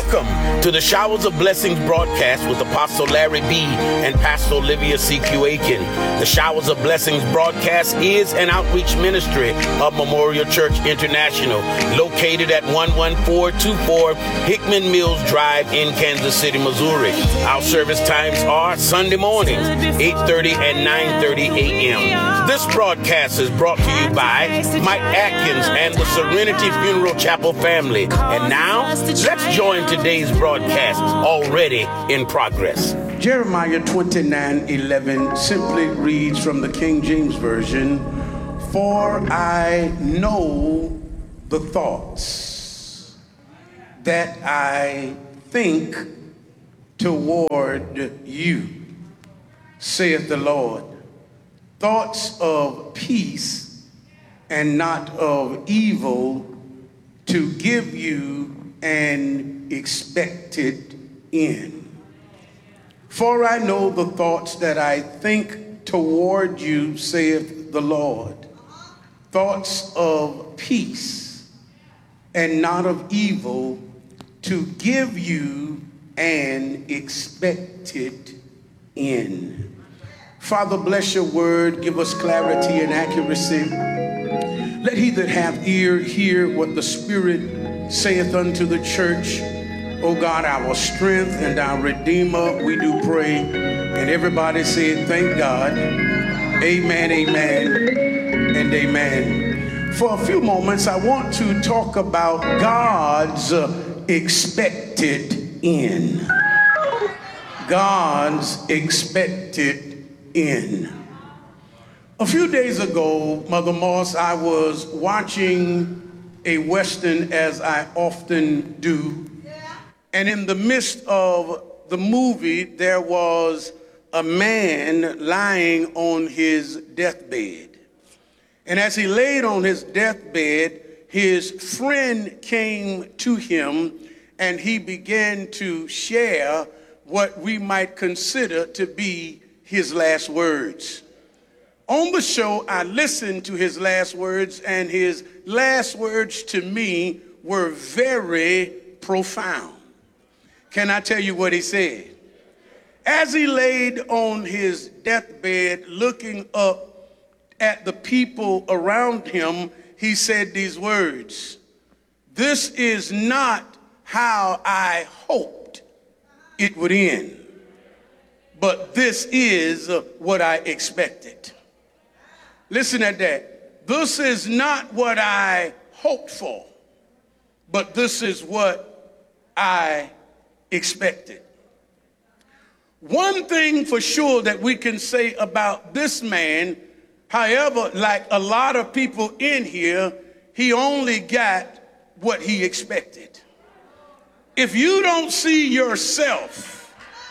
Welcome to the Showers of Blessings broadcast with Apostle Larry B. and Pastor Olivia C.Q. Aiken. The Showers of Blessings broadcast is an outreach ministry of Memorial Church International, located at 11424 Hickman Mills Drive in Kansas City, Missouri. Our service times are Sunday mornings, 8:30 and 9:30 a.m. This broadcast is brought to you by Mike Atkins and the Serenity Funeral Chapel family. And now, let's join today's broadcast, already in progress. Jeremiah 29:11 simply reads from the King James Version, "For I know the thoughts that I think toward you, saith the Lord, thoughts of peace and not of evil, to give you an expected end. For I know the thoughts that I think toward you, saith the Lord, thoughts of peace and not of evil, to give you an expected end." Father, bless your word. Give us clarity and accuracy. Let he that hath ear hear what the Spirit saith unto the church. O God, our strength and our Redeemer, we do pray. And everybody said, thank God. Amen, amen, and amen. For a few moments, I want to talk about God's expected end. God's expected end. A few days ago, Mother Moss, I was watching a Western, as I often do. And in the midst of the movie, there was a man lying on his deathbed. And as he laid on his deathbed, his friend came to him and he began to share what we might consider to be his last words. On the show, I listened to his last words, and his last words to me were very profound. Can I tell you what he said? As he laid on his deathbed, looking up at the people around him, he said these words: "This is not how I hoped it would end, but this is what I expected." Listen at that. This is not what I hoped for, but this is what I expected. One thing for sure that we can say about this man, however, like a lot of people in here, he only got what he expected. If you don't see yourself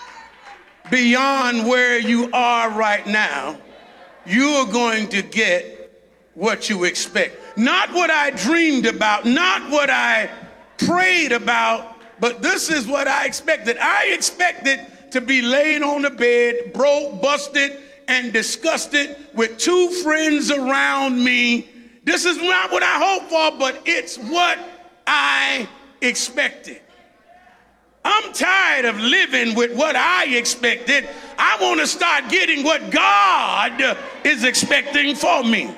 beyond where you are right now, you are going to get what you expect. Not what I dreamed about, not what I prayed about, but this is what I expected. I expected to be laid on the bed, broke, busted, and disgusted with two friends around me. This is not what I hoped for, but it's what I expected. I'm tired of living with what I expected. I want to start getting what God is expecting for me.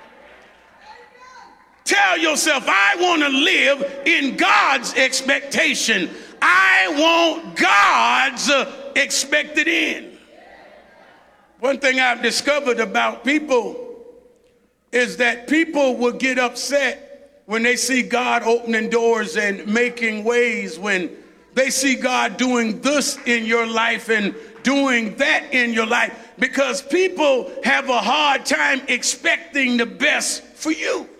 Tell yourself, I want to live in God's expectation. I want God's expected end. One thing I've discovered about people is that people will get upset when they see God opening doors and making ways, when they see God doing this in your life and doing that in your life, because people have a hard time expecting the best for you.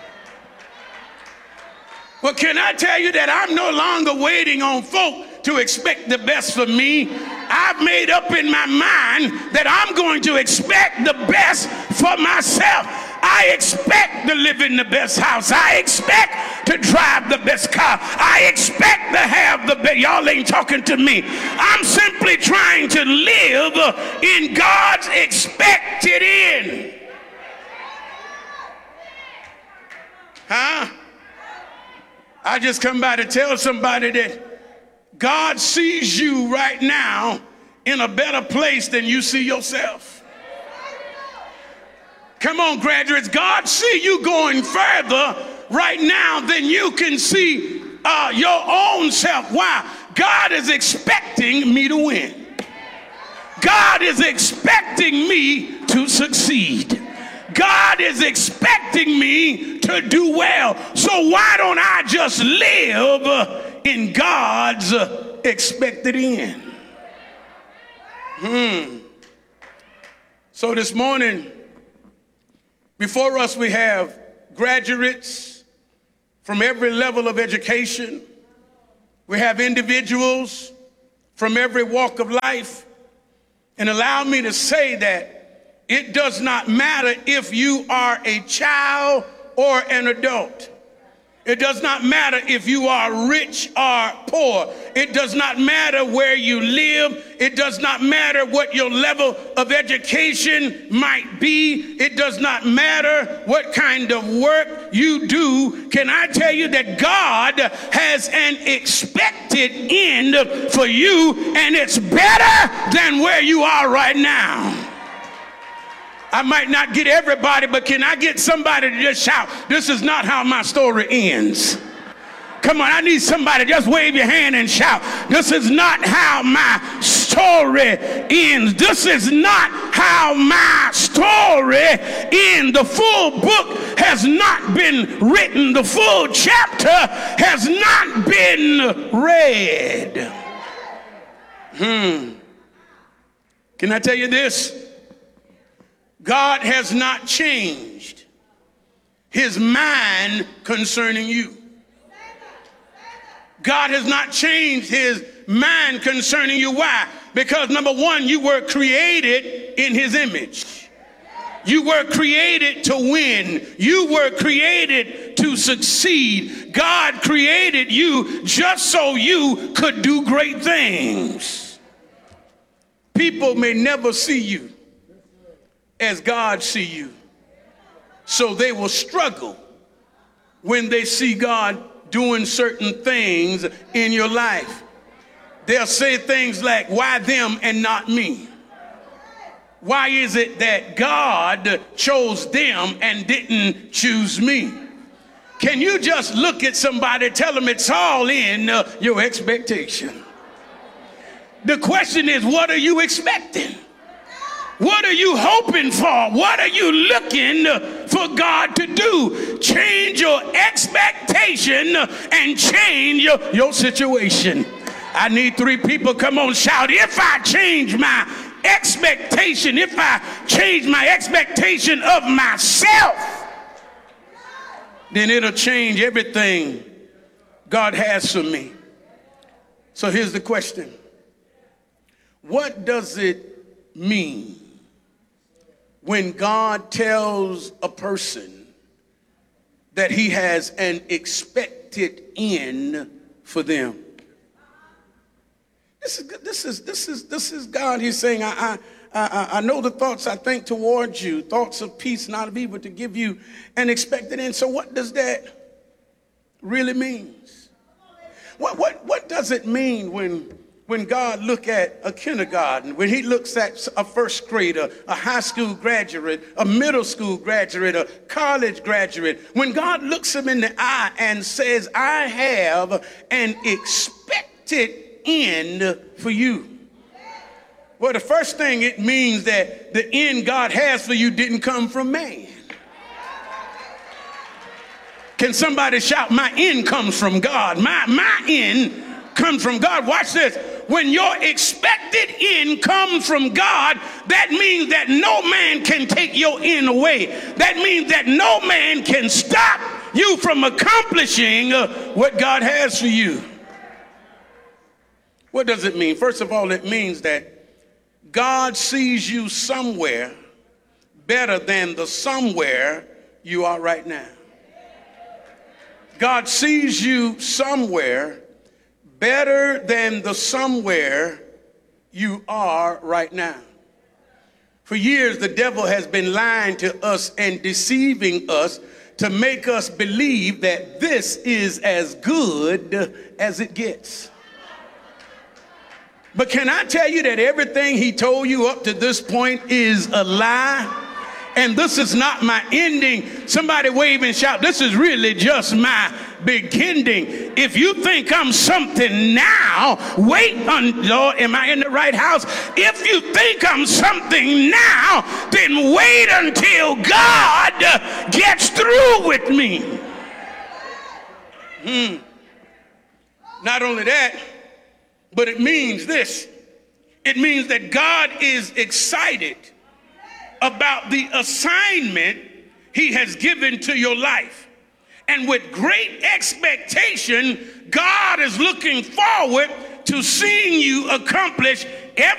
Well, can I tell you that I'm no longer waiting on folk to expect the best for me? I've made up in my mind that I'm going to expect the best for myself. I expect to live in the best house. I expect to drive the best car. I expect to have the best. Y'all ain't talking to me. I'm simply trying to live in God's expected end. Huh? I just come by to tell somebody that God sees you right now in a better place than you see yourself. Come on, graduates. God see you going further right now than you can see your own self. Why? God is expecting me to win. God is expecting me to succeed. God is expecting me to do well. So why don't I just live in God's expected end? So this morning, before us we have graduates from every level of education. We have individuals from every walk of life. And allow me to say that it does not matter if you are a child or an adult. It does not matter if you are rich or poor. It does not matter where you live. It does not matter what your level of education might be. It does not matter what kind of work you do. Can I tell you that God has an expected end for you, and it's better than where you are right now? I might not get everybody, but can I get somebody to just shout, "This is not how my story ends"? Come on, I need somebody to just wave your hand and shout, "This is not how my story ends. This is not how my story ends. The full book has not been written. The full chapter has not been read." Can I tell you this? God has not changed his mind concerning you. God has not changed his mind concerning you. Why? Because number one, you were created in his image. You were created to win. You were created to succeed. God created you just so you could do great things. People may never see you as God see you. So they will struggle when they see God doing certain things in your life. They'll say things like, "Why them and not me? Why is it that God chose them and didn't choose me?" Can you just look at somebody, tell them it's all in your expectation? The question is, what are you expecting? What are you hoping for? What are you looking for God to do? Change your expectation and change your situation. I need 3 people. Come on, shout. If I change my expectation, if I change my expectation of myself, then it'll change everything God has for me. So here's the question. What does it mean when God tells a person that he has an expected end for them? This is God. He's saying, I know the thoughts I think towards you, thoughts of peace, not of evil, to give you an expected end. So what does that really mean? What does it mean when God looks at a kindergarten, when he looks at a first grader, a high school graduate, a middle school graduate, a college graduate, when God looks him in the eye and says, "I have an expected end for you"? Well, the first thing it means that the end God has for you didn't come from man. Can somebody shout, "My end comes from God"? My end comes from God. Watch this. When your expected end comes from God, that means that no man can take your end away. That means that no man can stop you from accomplishing what God has for you. What does it mean? First of all, it means that God sees you somewhere better than the somewhere you are right now. God sees you somewhere better than the somewhere you are right now. For years, the devil has been lying to us and deceiving us to make us believe that this is as good as it gets. But can I tell you that everything he told you up to this point is a lie? And this is not my ending. Somebody wave and shout, this is really just my beginning. If you think I'm something now, wait Lord, am I in the right house? If you think I'm something now, then wait until God gets through with me. Not only that, but it means this. It means that God is excited about the assignment he has given to your life. And with great expectation, God is looking forward to seeing you accomplish